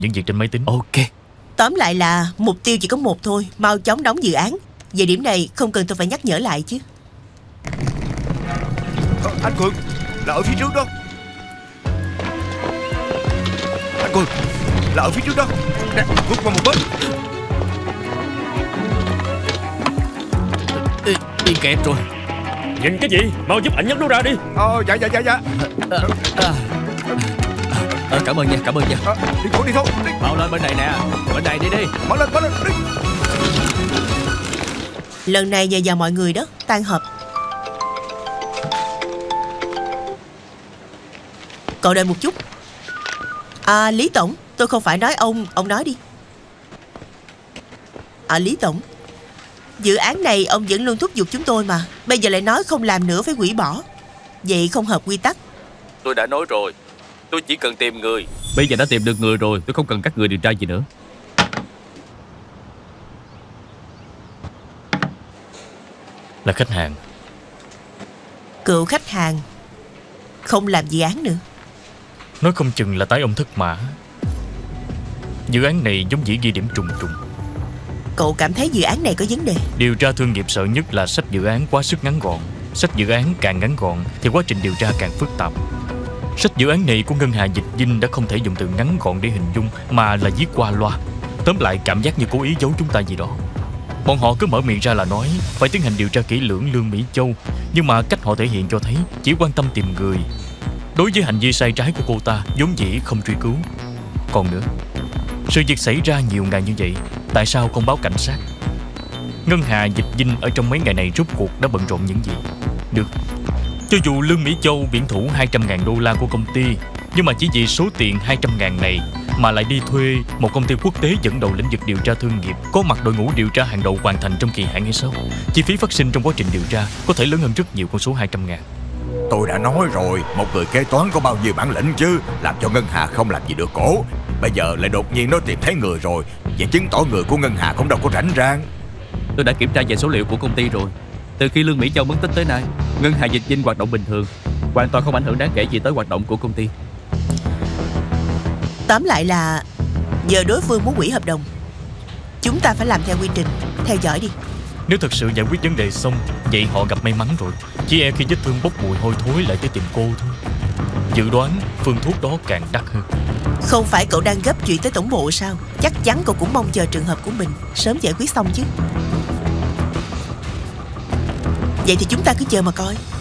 những việc trên máy tính. Ok. Tóm lại là mục tiêu chỉ có một thôi, mau chóng đóng dự án. Về điểm này không cần tôi phải nhắc nhở lại chứ. Anh Cường, là ở phía trước đó. Anh Cường, là ở phía trước đó. Nè, vượt qua một bên. Bị kẹt rồi. Nhìn cái gì? Mau giúp anh nhấc nó ra đi. Dạ. Cảm ơn nha. Đi thôi đi. Mau lên bên này nè. Bên này đi. Mở lên đi. Lần này nhờ vào mọi người đó. Tan họp. Cậu đợi một chút. Lý Tổng, tôi không phải nói ông nói đi. Lý Tổng, dự án này ông vẫn luôn thúc giục chúng tôi mà. Bây giờ lại nói không làm nữa phải hủy bỏ. Vậy không hợp quy tắc. Tôi đã nói rồi, tôi chỉ cần tìm người. Bây giờ đã tìm được người rồi, tôi không cần các người điều tra gì nữa. Là khách hàng. Cựu khách hàng không làm dự án nữa. Nói không chừng là tái ông thất mã. Dự án này giống dĩ ghi điểm trùng trùng. Cậu cảm thấy dự án này có vấn đề? Điều tra thương nghiệp sợ nhất là sách dự án quá sức ngắn gọn. Sách dự án càng ngắn gọn thì quá trình điều tra càng phức tạp. Sách dự án này của ngân hàng Dịch Dinh đã không thể dùng từ ngắn gọn để hình dung, mà là viết qua loa. Tóm lại cảm giác như cố ý giấu chúng ta gì đó. Bọn họ cứ mở miệng ra là nói phải tiến hành điều tra kỹ lưỡng Lương Mỹ Châu, nhưng mà cách họ thể hiện cho thấy chỉ quan tâm tìm người. Đối với hành vi sai trái của cô ta vốn dĩ không truy cứu. Còn nữa, sự việc xảy ra nhiều ngày như vậy, tại sao không báo cảnh sát? Ngân hàng Dịch Dinh ở trong mấy ngày này rốt cuộc đã bận rộn những gì? Được, cho dù Lương Mỹ Châu biển thủ 200.000 đô la của công ty, nhưng mà chỉ vì số tiền 200.000 này mà lại đi thuê một công ty quốc tế dẫn đầu lĩnh vực điều tra thương nghiệp, có mặt đội ngũ điều tra hàng đầu hoàn thành trong kỳ hạn hay sao? Chi phí phát sinh trong quá trình điều tra có thể lớn hơn rất nhiều con số 200.000. Tôi đã nói rồi, một người kế toán có bao nhiêu bản lĩnh chứ, làm cho Ngân Hà không làm gì được cổ. Bây giờ lại đột nhiên nó tìm thấy người rồi, vậy chứng tỏ người của Ngân Hà cũng đâu có rảnh rang. Tôi đã kiểm tra về số liệu của công ty rồi. Từ khi Lương Mỹ Châu mất tích tới nay, Ngân hàng Dịch Dinh hoạt động bình thường, hoàn toàn không ảnh hưởng đáng kể gì tới hoạt động của công ty. Tóm lại là giờ đối phương muốn hủy hợp đồng, chúng ta phải làm theo quy trình. Theo dõi đi. Nếu thật sự giải quyết vấn đề xong, vậy họ gặp may mắn rồi. Chỉ e khi vết thương bốc mùi hôi thối lại tới tìm cô thôi. Dự đoán phương thuốc đó càng đắt hơn. Không phải cậu đang gấp chuyện tới tổng bộ sao? Chắc chắn cậu cũng mong chờ trường hợp của mình sớm giải quyết xong chứ. Vậy thì chúng ta cứ chờ mà coi.